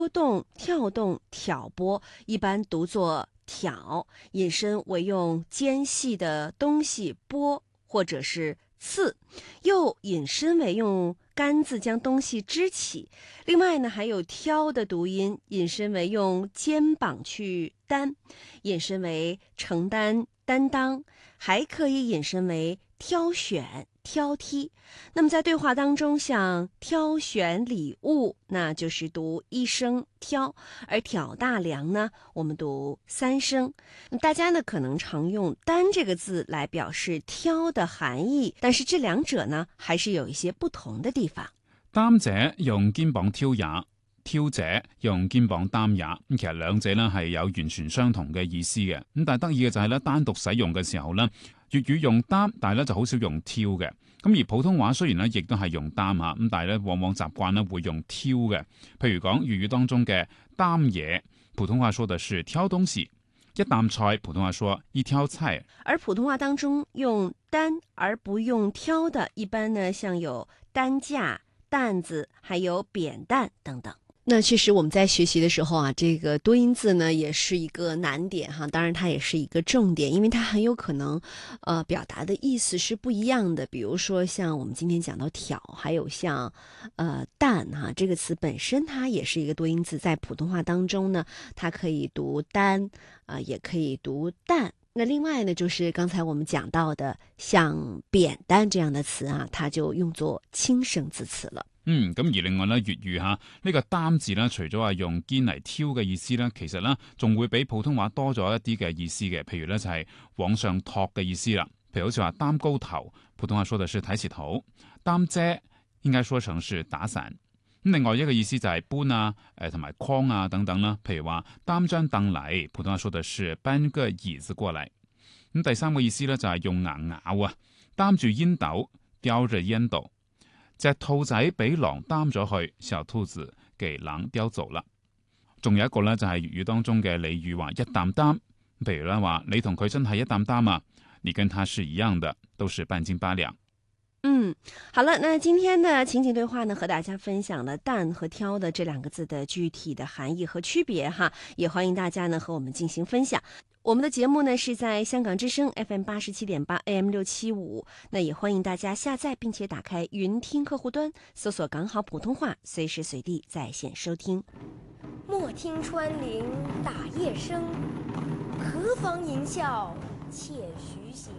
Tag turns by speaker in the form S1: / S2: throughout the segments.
S1: 动、跳动、挑拨，一般读作挑，引申为用尖细的东西拨或者是刺，又引申为用杆子将东西支起。另外呢，还有挑的读音，引申为用肩膀去担，引申为承担、担当，还可以引申为挑选、挑剔。那么在对话当中，像挑选礼物，那就是读一声挑，而挑大梁呢，我们读三声。大家呢可能常用担这个字来表示挑的含义，但是这两者呢还是有一些不同的地方。
S2: 擔者用肩膀挑也，挑者用肩膀擔也。咁其實兩者呢係有完全相同嘅意思嘅。咁但係得意嘅就係咧，單獨使用嘅時候呢，粵語用擔，但係咧就好少用挑嘅。咁而普通話雖然咧亦都係用擔嚇，咁但係咧往往習慣咧會用挑嘅。譬如講粵語當中嘅擔嘢，普通話說的是挑東西；一擔菜，普通話說一挑菜。
S1: 而普通話當中用擔而不用挑的，一般呢像有擔架、擔子，還有扁擔等等。那确实我们在学习的时候啊，这个多音字呢也是一个难点哈，当然它也是一个重点，因为它很有可能表达的意思是不一样的。比如说像我们今天讲到挑，还有像担哈，这个词本身它也是一个多音字，在普通话当中呢，它可以读担也可以读担。那另外呢，就是刚才我们讲到的像扁担这样的词啊，它就用作輕聲字詞了。
S2: 咁而另外咧，粵語嚇呢個擔字咧，除咗話用肩嚟挑嘅意思咧，其實咧仲會比普通話多咗一啲嘅意思嘅。譬如咧就係往上托嘅意思啦。譬如好似話擔高頭，普通話說的是抬起頭；擔遮應該說成是打傘。咁另外一個意思就係搬啊、同埋框啊等等啦。譬如話擔張凳嚟，普通話說的是搬個椅子過嚟。咁第三個意思咧就係用牙咬啊，擔住煙斗，叼着煙斗。隻兔仔俾狼擔咗去，小兔子給狼叼走啦。仲有一個咧就係粵語當中嘅俚語話一擔擔，譬如咧話你同佢真係一擔擔啊，你跟他是一樣的，都是半斤八兩。
S1: 好了，那今天的情景对话呢，和大家分享了担和挑的这两个字的具体的含义和区别哈，也欢迎大家呢和我们进行分享。我们的节目呢是在香港之声 FM 87.8 AM 675，那也欢迎大家下载并且打开云听客户端，搜索港好普通话，随时随地在线收听。
S3: 莫听穿林打叶声，何妨吟啸且徐行。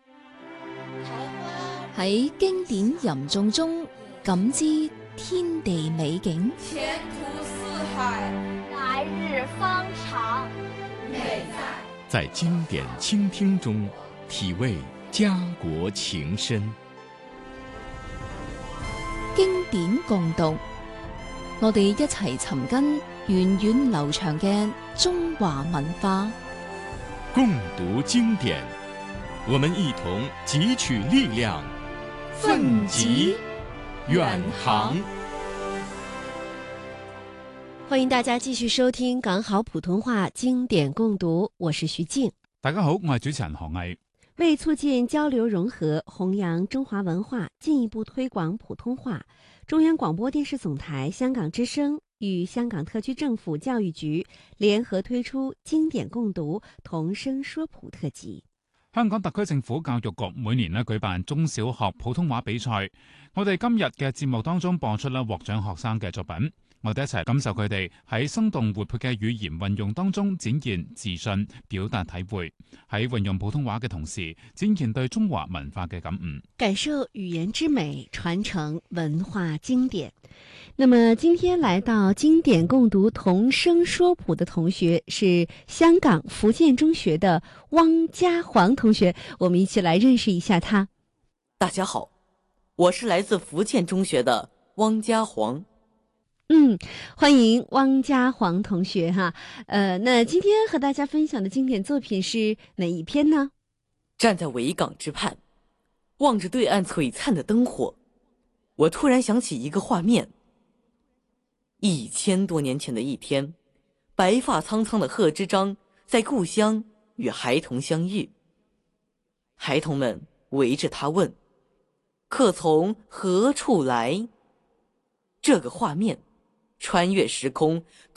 S4: 喺經典吟誦中感知天地美景，
S5: 前途似海，
S3: 來日方長，
S5: 美
S6: 在經典傾聽中體味家國情深。
S4: 經典共讀，我哋一齊尋根源遠流長嘅中華文化。
S6: 共讀經典，我們一同汲取力量，奮楫遠航。
S1: 欢迎大家继续收听港好普通话经典共读，我是徐静。
S2: 大家好，我係主持人何毅。
S1: 为促进交流融合，弘扬中华文化，进一步推广普通话，中央广播电视总台香港之声与香港特区政府教育局联合推出经典共读童聲說普特輯。
S2: 香港特區政府教育局每年舉辦中小學普通話比賽，我哋今日嘅節目當中播出獲獎學生嘅作品，我哋一齊感受佢哋喺生動活潑嘅語言運用當中展現自信、表達體會，喺運用普通話嘅同時展現對中華文化嘅感悟，
S1: 感受語言之美，傳承文化經典。那麼今天來到經典共讀童聲說普的同學是香港福建中學的汪家煌同學，我們一起來認識一下他。
S7: 大家好，我是來自福建中學的汪家煌。
S1: 歡迎汪家煌同學哈。那今天和大家分享的經典作品是哪一篇呢？
S7: 站在維港之畔，望着對岸璀璨的燈火，我突然想起一個畫面。1000多年前的一天，白髮蒼蒼的賀知章在故鄉與孩童相遇，孩童們圍着他問：客從何處來？這個畫面穿越时空，